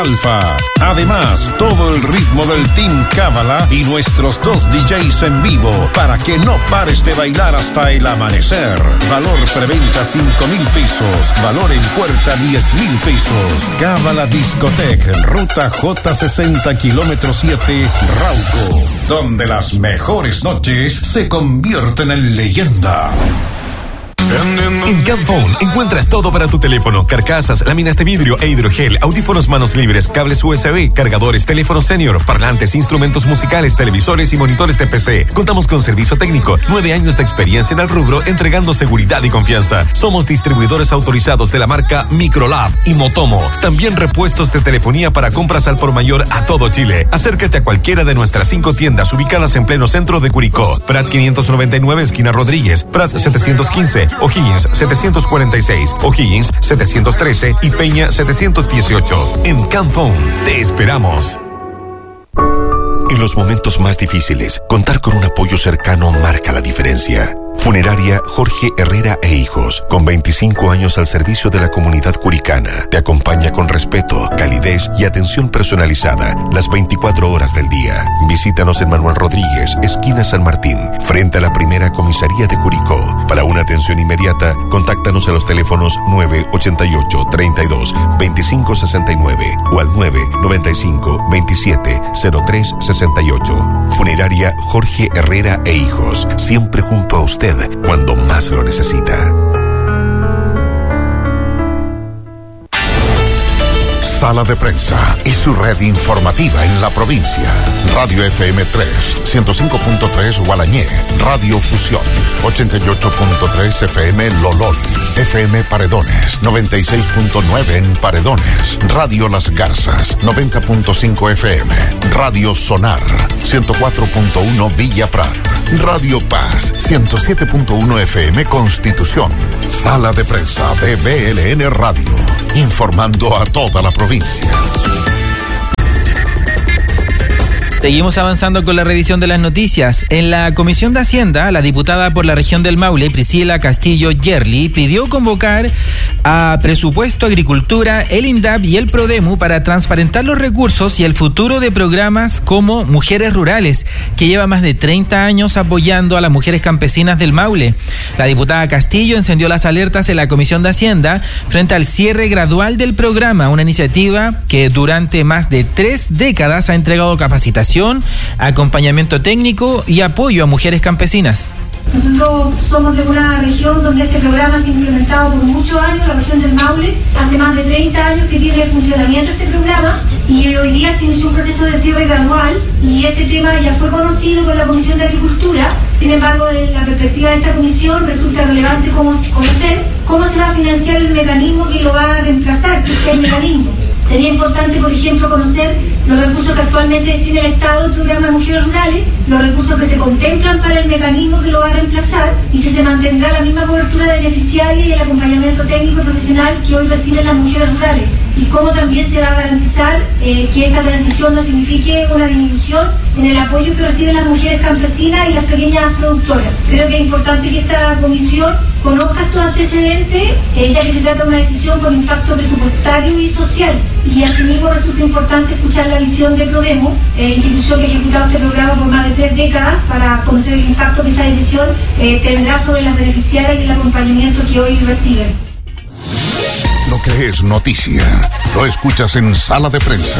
Alfa. Además, todo el ritmo del Team Cábala y nuestros 2 DJs en vivo para que no pares de bailar hasta el amanecer. Valor preventa 5,000 pesos. Valor en puerta 10,000 pesos. Cábala Discotec, ruta J60 kilómetro 7, Rauco, donde las mejores noches se convierten en leyenda. En Camphone encuentras todo para tu teléfono: carcasas, láminas de vidrio e hidrogel, audífonos manos libres, cables USB, cargadores, teléfonos senior, parlantes, instrumentos musicales, televisores y monitores de PC. Contamos con servicio técnico, 9 años de experiencia en el rubro, entregando seguridad y confianza. Somos distribuidores autorizados de la marca Microlab y Motomo. También repuestos de telefonía para compras al por mayor a todo Chile. Acércate a cualquiera de nuestras 5 tiendas ubicadas en pleno centro de Curicó: Prat 599, esquina Rodríguez; Prat 715, O'Higgins 746, O'Higgins 713 y Peña 718. En Camphone te esperamos. En los momentos más difíciles, contar con un apoyo cercano marca la diferencia. Funeraria Jorge Herrera e Hijos, con 25 años al servicio de la comunidad curicana, te acompaña con respeto, calidez y atención personalizada las 24 horas del día. Visítanos en Manuel Rodríguez, esquina San Martín, frente a la primera comisaría de Curicó. Para una atención inmediata, contáctanos a los teléfonos 988 32 25 69 o al 995 27 03 68. Funeraria Jorge Herrera e Hijos, siempre junto a usted cuando más lo necesita. Sala de Prensa y su red informativa en la provincia. Radio FM 3, 105.3 Gualañé, Radio Fusión, 88.3 FM Lolol, FM Paredones, 96.9 en Paredones, Radio Las Garzas, 90.5 FM, Radio Sonar, 104.1 Villa Prat, Radio Paz, 107.1 FM Constitución. Sala de Prensa de BLN Radio, informando a toda la provincia. Seguimos avanzando con la revisión de las noticias. En la Comisión de Hacienda, la diputada por la región del Maule, Priscila Castillo Yerli, pidió convocar a Presupuesto, Agricultura, el INDAP y el Prodemu para transparentar los recursos y el futuro de programas como Mujeres Rurales, que lleva más de 30 años apoyando a las mujeres campesinas del Maule. La diputada Castillo encendió las alertas en la Comisión de Hacienda frente al cierre gradual del programa, una iniciativa que durante más de 3 décadas ha entregado capacitación, acompañamiento técnico y apoyo a mujeres campesinas. Nosotros somos de una región donde este programa se ha implementado por muchos años, la región del Maule. Hace más de 30 años que tiene funcionamiento este programa y hoy día se inició un proceso de cierre gradual y este tema ya fue conocido por la Comisión de Agricultura. Sin embargo, desde la perspectiva de esta comisión resulta relevante conocer cómo se va a financiar el mecanismo que lo va a reemplazar, si es que hay mecanismo. Sería importante, por ejemplo, conocer los recursos que actualmente destina el Estado al programa de Mujeres Rurales, los recursos que se contemplan para el mecanismo que lo va a reemplazar y si se mantendrá la misma cobertura de beneficiarios y el acompañamiento técnico y profesional que hoy reciben las mujeres rurales y cómo también se va a garantizar que esta transición no signifique una disminución en el apoyo que reciben las mujeres campesinas y las pequeñas productoras. Creo que es importante que esta comisión conozca estos antecedentes, ya que se trata de una decisión con impacto presupuestario y social. Y asimismo resulta importante escuchar la visión de Prodemu, institución que ha ejecutado este programa por más de 3 décadas, para conocer el impacto que esta decisión tendrá sobre las beneficiarias y el acompañamiento que hoy reciben. Lo que es noticia, lo escuchas en Sala de Prensa.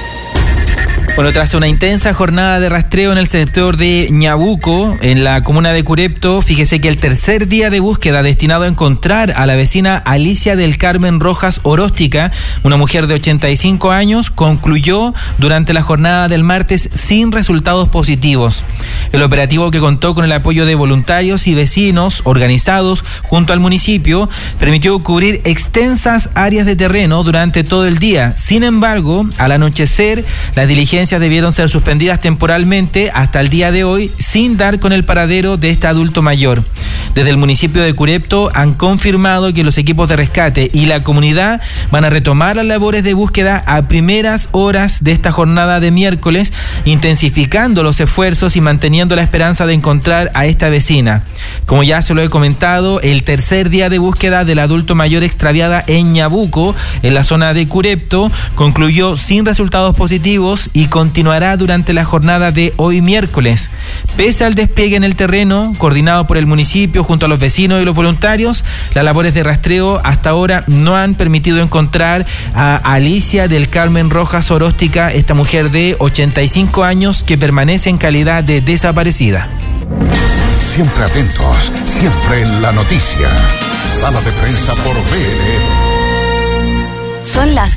Bueno, tras una intensa jornada de rastreo en el sector de Ñabuco, en la comuna de Curepto, fíjese que el tercer día de búsqueda destinado a encontrar a la vecina Alicia del Carmen Rojas Oróstica, una mujer de 85 años, concluyó durante la jornada del martes sin resultados positivos. El operativo, que contó con el apoyo de voluntarios y vecinos organizados junto al municipio, permitió cubrir extensas áreas de terreno durante todo el día. Sin embargo, al anochecer, las diligencias diligencias debieron ser suspendidas temporalmente hasta el día de hoy, sin dar con el paradero de este adulto mayor. Desde el municipio de Curepto han confirmado que los equipos de rescate y la comunidad van a retomar las labores de búsqueda a primeras horas de esta jornada de miércoles, intensificando los esfuerzos y manteniendo la esperanza de encontrar a esta vecina. Como ya se lo he comentado, el tercer día de búsqueda del adulto mayor extraviada en Ñabuco, en la zona de Curepto, concluyó sin resultados positivos y continuará durante la jornada de hoy miércoles. Pese al despliegue en el terreno, coordinado por el municipio junto a los vecinos y los voluntarios, las labores de rastreo hasta ahora no han permitido encontrar a Alicia del Carmen Rojas Oróstica, esta mujer de 85 años que permanece en calidad de desaparecida. Siempre atentos, siempre en la noticia. Sala de prensa por VLN. Son las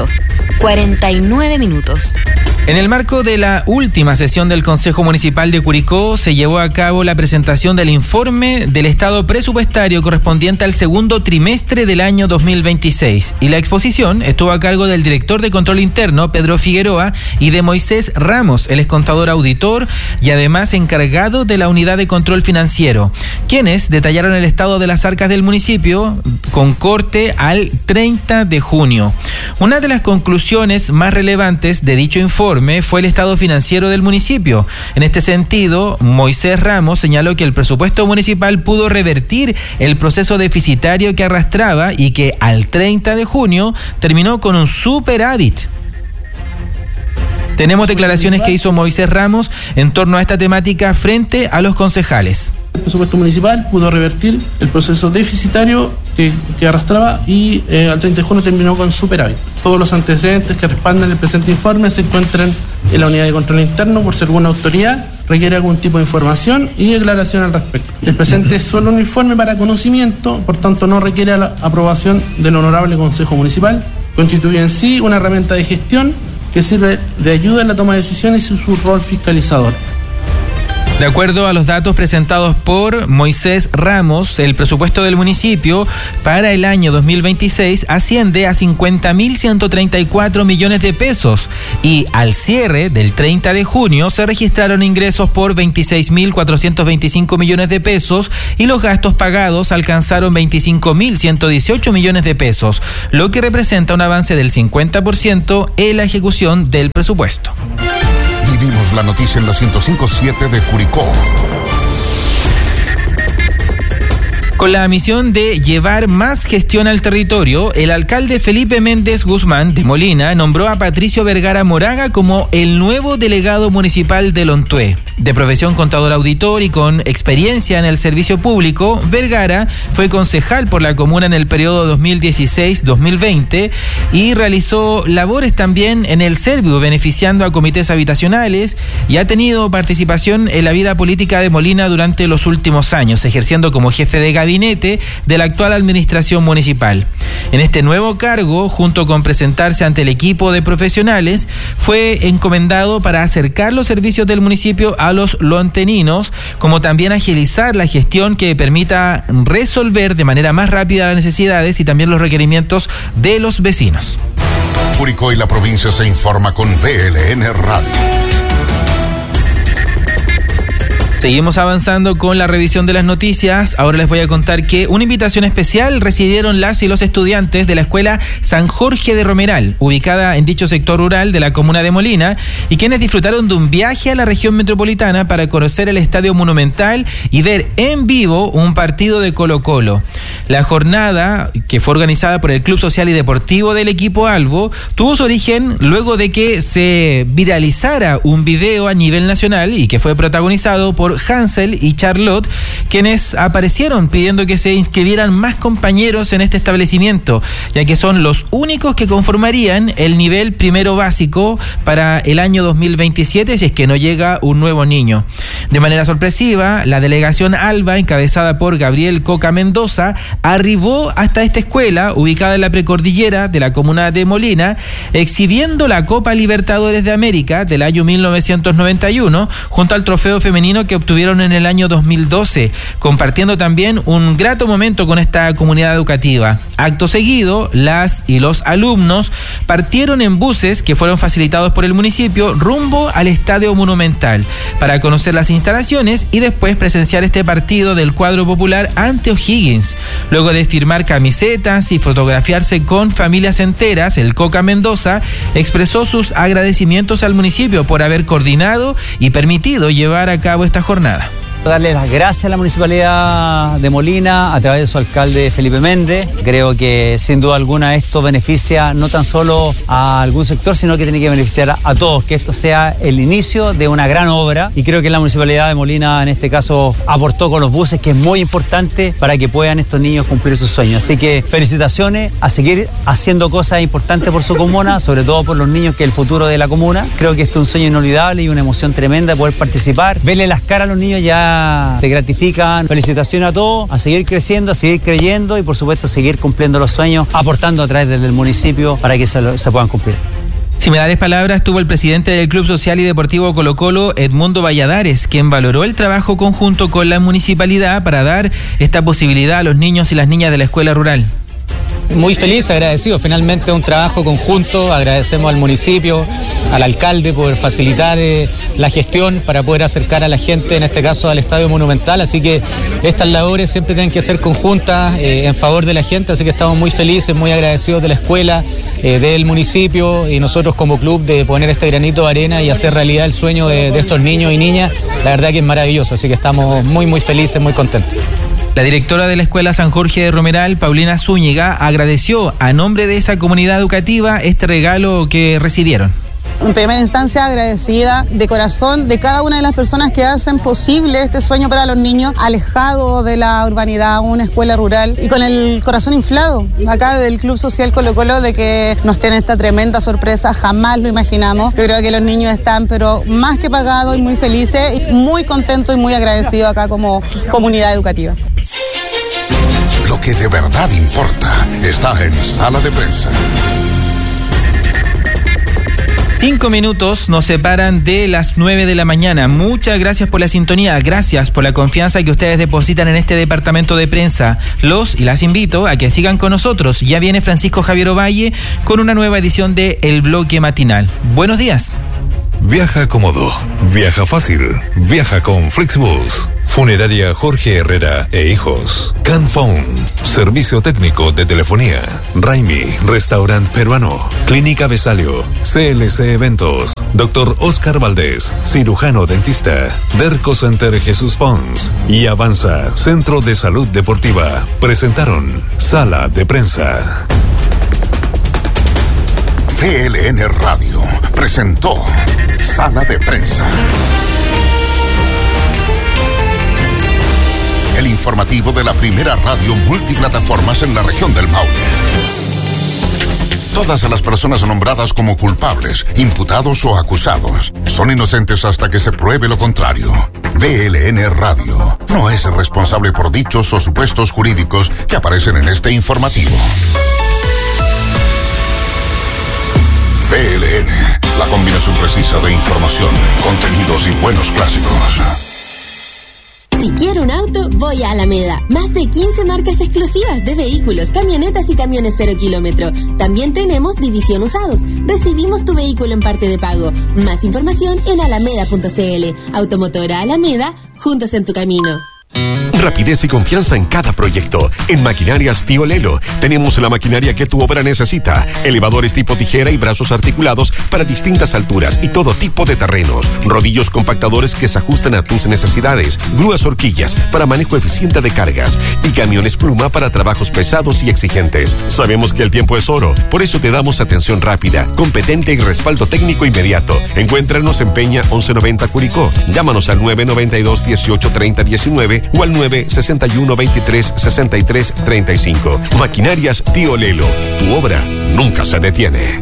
8:49. En el marco de la última sesión del Consejo Municipal de Curicó se llevó a cabo la presentación del informe del estado presupuestario correspondiente al segundo trimestre del año 2026 y la exposición estuvo a cargo del director de Control Interno, Pedro Figueroa, y de Moisés Ramos, el excontador auditor y además encargado de la unidad de control financiero, quienes detallaron el estado de las arcas del municipio con corte al 30 de junio. Una de las conclusiones más relevantes de dicho informe fue el estado financiero del municipio. En este sentido, Moisés Ramos señaló que el presupuesto municipal pudo revertir el proceso deficitario que arrastraba y que al 30 de junio terminó con un superávit. Tenemos declaraciones que hizo Moisés Ramos en torno a esta temática frente a los concejales. El presupuesto municipal pudo revertir el proceso deficitario que arrastraba y al 30 de junio terminó con superávit. Todos los antecedentes que respaldan el presente informe se encuentran en la unidad de control interno por si alguna autoridad requiere algún tipo de información y declaración al respecto. El presente es solo un informe para conocimiento, por tanto no requiere la aprobación del Honorable Consejo Municipal. Constituye en sí una herramienta de gestión que sirve de ayuda en la toma de decisiones y su rol fiscalizador. De acuerdo a los datos presentados por Moisés Ramos, el presupuesto del municipio para el año 2026 asciende a 50.134 millones de pesos y al cierre del 30 de junio se registraron ingresos por 26.425 millones de pesos y los gastos pagados alcanzaron 25.118 millones de pesos, lo que representa un avance del 50% en la ejecución del presupuesto. Vivimos la noticia en la 105.7 de Curicó. Con la misión de llevar más gestión al territorio, el alcalde Felipe Méndez Guzmán de Molina nombró a Patricio Vergara Moraga como el nuevo delegado municipal de Lontué. De profesión contador auditor y con experiencia en el servicio público, Vergara fue concejal por la comuna en el periodo 2016-2020 y realizó labores también en el Serviu, beneficiando a comités habitacionales, y ha tenido participación en la vida política de Molina durante los últimos años, ejerciendo como jefe de gabinete de la actual administración municipal. En este nuevo cargo, junto con presentarse ante el equipo de profesionales, fue encomendado para acercar los servicios del municipio a los lonteninos, como también agilizar la gestión que permita resolver de manera más rápida las necesidades y también los requerimientos de los vecinos. Curicó y la provincia se informa con VLN Radio. Seguimos avanzando con la revisión de las noticias. Ahora les voy a contar que una invitación especial recibieron las y los estudiantes de la Escuela San Jorge de Romeral, ubicada en dicho sector rural de la comuna de Molina, y quienes disfrutaron de un viaje a la región metropolitana para conocer el Estadio Monumental y ver en vivo un partido de Colo-Colo. La jornada, que fue organizada por el Club Social y Deportivo del equipo Albo, tuvo su origen luego de que se viralizara un video a nivel nacional y que fue protagonizado por Hansel y Charlotte, quienes aparecieron pidiendo que se inscribieran más compañeros en este establecimiento, ya que son los únicos que conformarían el nivel primero básico para el año 2027 si es que no llega un nuevo niño. De manera sorpresiva, la delegación Alba, encabezada por Gabriel Coca Mendoza, arribó hasta esta escuela, ubicada en la precordillera de la comuna de Molina, exhibiendo la Copa Libertadores de América del año 1991, junto al trofeo femenino que obtuvieron en el año 2012, compartiendo también un grato momento con esta comunidad educativa. Acto seguido, las y los alumnos partieron en buses que fueron facilitados por el municipio rumbo al Estadio Monumental para conocer las instalaciones y después presenciar este partido del cuadro popular ante O'Higgins. Luego de firmar camisetas y fotografiarse con familias enteras, el Coca Mendoza expresó sus agradecimientos al municipio por haber coordinado y permitido llevar a cabo esta jornada. Darle las gracias a la Municipalidad de Molina a través de su alcalde Felipe Méndez. Creo que sin duda alguna esto beneficia no tan solo a algún sector, sino que tiene que beneficiar a todos, que esto sea el inicio de una gran obra, y creo que la Municipalidad de Molina en este caso aportó con los buses, que es muy importante para que puedan estos niños cumplir sus sueños. Así que felicitaciones, a seguir haciendo cosas importantes por su comuna, sobre todo por los niños, que es el futuro de la comuna. Creo que esto es un sueño inolvidable y una emoción tremenda de poder participar, verle las caras a los niños ya te gratifican. Felicitaciones a todos, a seguir creciendo, a seguir creyendo y por supuesto seguir cumpliendo los sueños, aportando a través del municipio para que se puedan cumplir. Similares palabras tuvo el presidente del Club Social y Deportivo Colo-Colo, Edmundo Valladares, quien valoró el trabajo conjunto con la municipalidad para dar esta posibilidad a los niños y las niñas de la escuela rural. Muy feliz, agradecido, finalmente un trabajo conjunto. Agradecemos al municipio, al alcalde por facilitar la gestión para poder acercar a la gente, en este caso al Estadio Monumental, así que estas labores siempre tienen que ser conjuntas en favor de la gente, así que estamos muy felices, muy agradecidos de la escuela, del municipio y nosotros como club de poner este granito de arena y hacer realidad el sueño de estos niños y niñas. La verdad que es maravilloso, así que estamos muy felices, muy contentos. La directora de la Escuela San Jorge de Romeral, Paulina Zúñiga, agradeció a nombre de esa comunidad educativa este regalo que recibieron. En primera instancia, agradecida de corazón de cada una de las personas que hacen posible este sueño para los niños, alejado de la urbanidad, una escuela rural, y con el corazón inflado acá del Club Social Colo-Colo de que nos tiene esta tremenda sorpresa, jamás lo imaginamos. Yo creo que los niños están pero más que pagados y muy felices, muy contentos y muy agradecidos acá como comunidad educativa. Lo que de verdad importa está en Sala de Prensa. 5 minutos nos separan de las 9 de la mañana. Muchas gracias por la sintonía, gracias por la confianza que ustedes depositan en este departamento de prensa. Los y las invito a que sigan con nosotros. Ya viene Francisco Javier Ovalle con una nueva edición de El Bloque Matinal. Buenos días. Viaja cómodo, viaja fácil, viaja con Flixbus. Funeraria Jorge Herrera e Hijos. Canphone, servicio técnico de telefonía. Raimi, restaurante peruano. Clínica Besalio, CLC Eventos. Dr. Oscar Valdés, cirujano dentista. Derco Center Jesús Pons y Avanza, Centro de Salud Deportiva. Presentaron Sala de Prensa. CLN Radio presentó Sala de Prensa. El informativo de la primera radio multiplataformas en la región del Maule. Todas las personas nombradas como culpables, imputados o acusados son inocentes hasta que se pruebe lo contrario. VLN Radio no es responsable por dichos o supuestos jurídicos que aparecen en este informativo. VLN, la combinación precisa de información, contenidos y buenos clásicos. Si quiero un auto, voy a Alameda. Más de 15 marcas exclusivas de vehículos, camionetas y camiones 0 kilómetro. También tenemos división usados. Recibimos tu vehículo en parte de pago. Más información en alameda.cl. Automotora Alameda, juntos en tu camino. Rapidez y confianza en cada proyecto. En Maquinarias Tío Lelo tenemos la maquinaria que tu obra necesita. Elevadores tipo tijera y brazos articulados para distintas alturas y todo tipo de terrenos. Rodillos compactadores que se ajustan a tus necesidades. Grúas horquillas para manejo eficiente de cargas. Y camiones pluma para trabajos pesados y exigentes. Sabemos que el tiempo es oro. Por eso te damos atención rápida, competente y respaldo técnico inmediato. Encuéntranos en Peña 1190 Curicó. Llámanos al 992 18 30 19 o al 961 23 63 35. Maquinarias Tío Lelo. Tu obra nunca se detiene.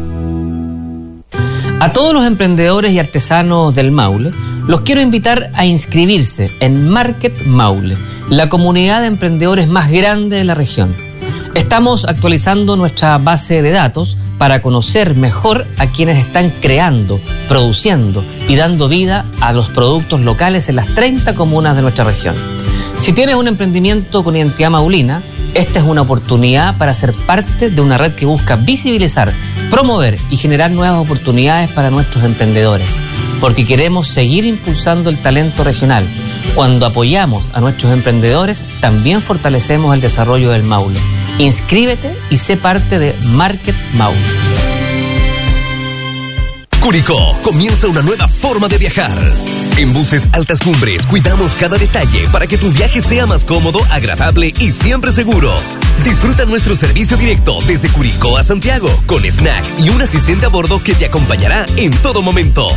A todos los emprendedores y artesanos del Maule, los quiero invitar a inscribirse en Market Maule, la comunidad de emprendedores más grande de la región. Estamos actualizando nuestra base de datos para conocer mejor a quienes están creando, produciendo y dando vida a los productos locales en las 30 comunas de nuestra región. Si tienes un emprendimiento con identidad maulina, esta es una oportunidad para ser parte de una red que busca visibilizar, promover y generar nuevas oportunidades para nuestros emprendedores, porque queremos seguir impulsando el talento regional. Cuando apoyamos a nuestros emprendedores, también fortalecemos el desarrollo del Maule. Inscríbete y sé parte de Market Maule. Curicó comienza una nueva forma de viajar. En Buses Altas Cumbres cuidamos cada detalle para que tu viaje sea más cómodo, agradable y siempre seguro. Disfruta nuestro servicio directo desde Curicó a Santiago, con snack y un asistente a bordo que te acompañará en todo momento.